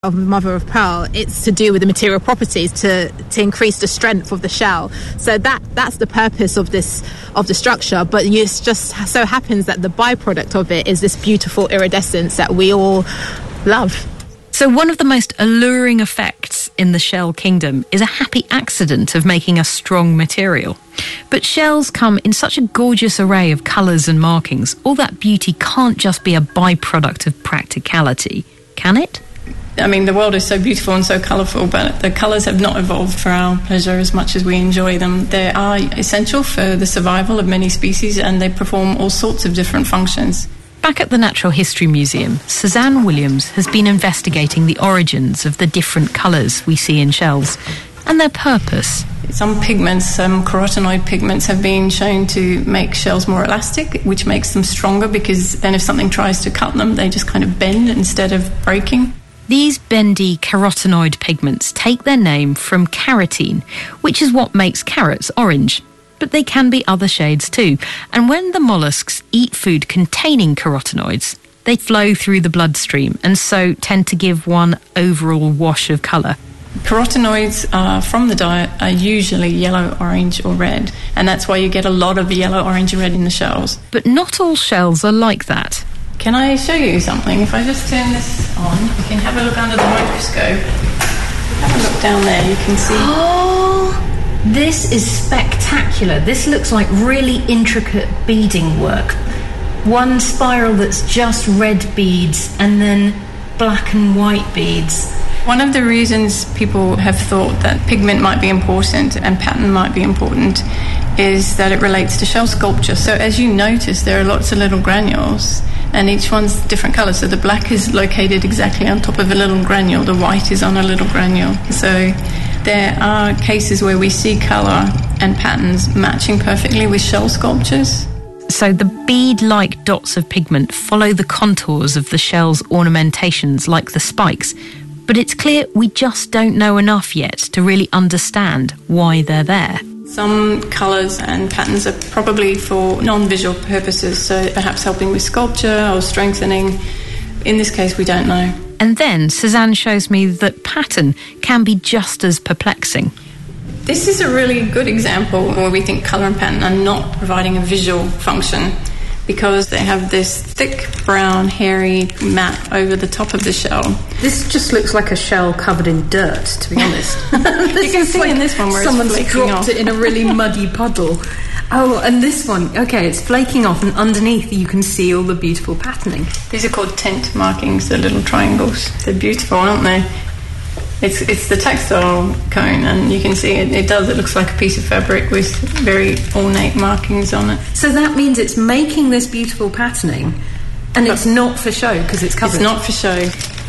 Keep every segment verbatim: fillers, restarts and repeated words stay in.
of mother of pearl, it's to do with the material properties to to increase the strength of the shell. So that that's the purpose of this of the structure. But it just so happens that the byproduct of it is this beautiful iridescence that we all love. So one of the most alluring effects in the shell kingdom is a happy accident of making a strong material. But shells come in such a gorgeous array of colours and markings. All that beauty can't just be a byproduct of practicality, can it? I mean, the world is so beautiful and so colourful, but the colours have not evolved for our pleasure as much as we enjoy them. They are essential for the survival of many species, and they perform all sorts of different functions. Back at the Natural History Museum, Suzanne Williams has been investigating the origins of the different colours we see in shells and their purpose. Some pigments, some carotenoid pigments, have been shown to make shells more elastic, which makes them stronger, because then if something tries to cut them, they just kind of bend instead of breaking. These bendy carotenoid pigments take their name from carotene, which is what makes carrots orange. But they can be other shades too. And when the molluscs eat food containing carotenoids, they flow through the bloodstream and so tend to give one overall wash of colour. Carotenoids uh, from the diet are usually yellow, orange or red, and that's why you get a lot of yellow, orange and red in the shells. But not all shells are like that. Can I show you something? If I just turn this on, you can have a look under the microscope. Have a look down there, you can see. Oh, this is spectacular. This looks like really intricate beading work. One spiral that's just red beads and then black and white beads. One of the reasons people have thought that pigment might be important and pattern might be important is that it relates to shell sculpture. So as you notice, there are lots of little granules, and each one's different colours. So the black is located exactly on top of a little granule, the white is on a little granule. So there are cases where we see colour and patterns matching perfectly with shell sculptures. So the bead-like dots of pigment follow the contours of the shell's ornamentations like the spikes. But it's clear we just don't know enough yet to really understand why they're there. Some colours and patterns are probably for non-visual purposes, so perhaps helping with sculpture or strengthening. In this case, we don't know. And then Suzanne shows me that pattern can be just as perplexing. This is a really good example where we think colour and pattern are not providing a visual function, because they have this thick, brown, hairy mat over the top of the shell. This just looks like a shell covered in dirt, to be honest. This you can see like in this one where someone's it's dropped off. it in a really muddy puddle. Oh, and this one, okay, it's flaking off, and underneath you can see all the beautiful patterning. These are called tent markings, the little triangles. They're beautiful, aren't they? It's it's the textile cone, and you can see it, it does, it looks like a piece of fabric with very ornate markings on it. So that means it's making this beautiful patterning, and it's not for show because it's covered. It's not for show.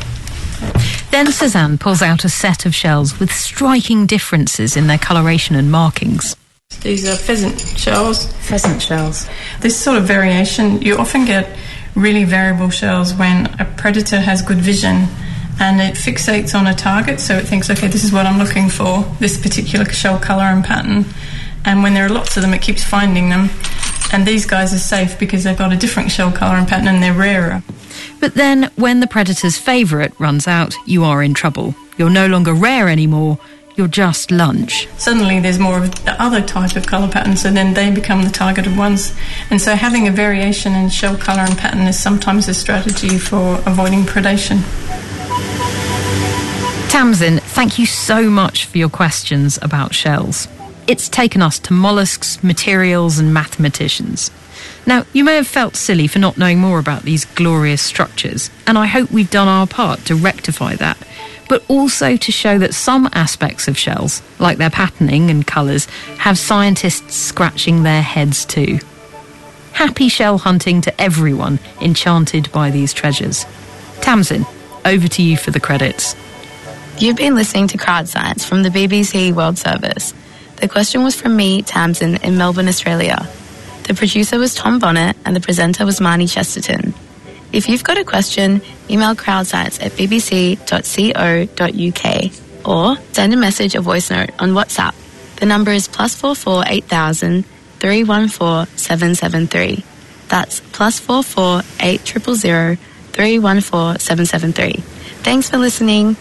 Then Suzanne pulls out a set of shells with striking differences in their coloration and markings. These are pheasant shells. Pheasant shells. This sort of variation, you often get really variable shells when a predator has good vision and it fixates on a target, so it thinks, okay, this is what I'm looking for, this particular shell colour and pattern. And when there are lots of them, it keeps finding them. And these guys are safe because they've got a different shell colour and pattern and they're rarer. But then, when the predator's favourite runs out, you are in trouble. You're no longer rare anymore, you're just lunch. Suddenly there's more of the other type of colour pattern, so then they become the targeted ones. And so having a variation in shell colour and pattern is sometimes a strategy for avoiding predation. Tamsin, thank you so much for your questions about shells. It's taken us to molluscs, materials and mathematicians. Now, you may have felt silly for not knowing more about these glorious structures, and I hope we've done our part to rectify that, but also to show that some aspects of shells, like their patterning and colours, have scientists scratching their heads too. Happy shell hunting to everyone enchanted by these treasures. Tamsin, over to you for the credits. You've been listening to Crowd Science from the B B C World Service. The question was from me, Tamsin, in Melbourne, Australia. The producer was Tom Bonnet and the presenter was Marnie Chesterton. If you've got a question, email crowdscience at b b c dot co dot u k or send a message or voice note on WhatsApp. The number is plus four four eight thousand three one four seven seven three. That's plus four four eight zero zero zero three one four seven seven three. Thanks for listening.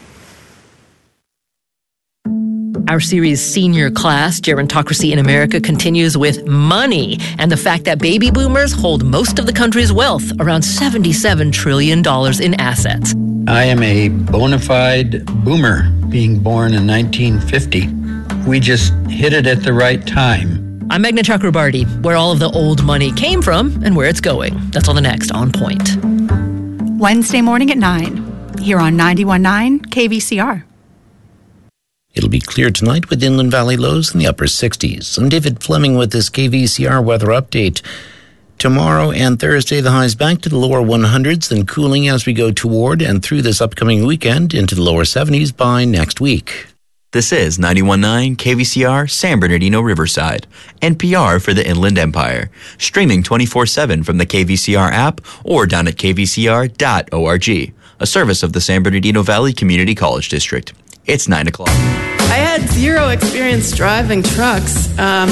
Our series Senior Class, Gerontocracy in America, continues with money and the fact that baby boomers hold most of the country's wealth, around seventy-seven trillion dollars in assets. I am a bona fide boomer, being born in nineteen fifty. We just hit it at the right time. I'm Meghna Chakrabarty, where all of the old money came from and where it's going. That's on the next On Point. Wednesday morning at nine, here on ninety-one point nine K V C R. It'll be clear tonight with inland valley lows in the upper sixties. I'm David Fleming with this K V C R weather update. Tomorrow and Thursday, the highs back to the lower hundreds, then cooling as we go toward and through this upcoming weekend into the lower seventies by next week. This is ninety-one point nine K V C R San Bernardino Riverside, N P R for the Inland Empire. Streaming twenty-four seven from the K V C R app or down at k v c r dot org, a service of the San Bernardino Valley Community College District. It's nine o'clock. I had zero experience driving trucks. Um,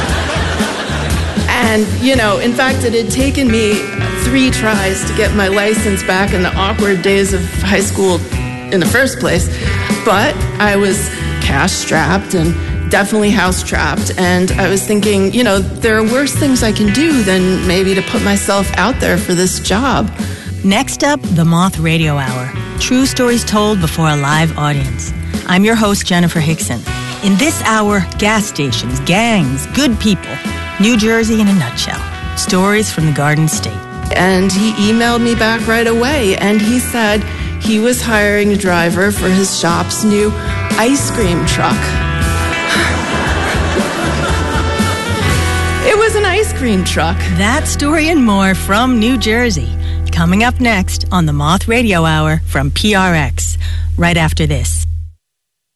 and, you know, in fact, it had taken me three tries to get my license back in the awkward days of high school in the first place. But I was cash-strapped and definitely house-trapped. And I was thinking, you know, there are worse things I can do than maybe to put myself out there for this job. Next up, the Moth Radio Hour. True stories told before a live audience. I'm your host, Jennifer Hickson. In this hour, gas stations, gangs, good people. New Jersey in a nutshell. Stories from the Garden State. And he emailed me back right away, and he said he was hiring a driver for his shop's new ice cream truck. It was an ice cream truck. That story and more from New Jersey. Coming up next on the Moth Radio Hour from P R X. Right after this.